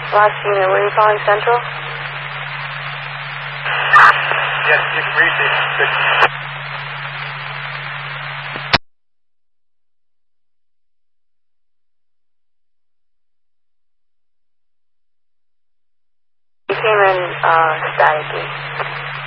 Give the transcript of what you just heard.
Last unit, were you calling Central? Yes, you can reach it. You came in staticky.